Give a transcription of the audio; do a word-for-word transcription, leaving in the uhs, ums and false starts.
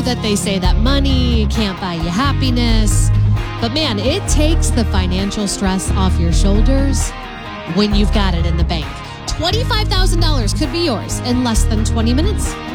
that they say that money can't buy you happiness, but man, it takes the financial stress off your shoulders when you've got it in the bank. twenty-five thousand dollars could be yours in less than twenty minutes.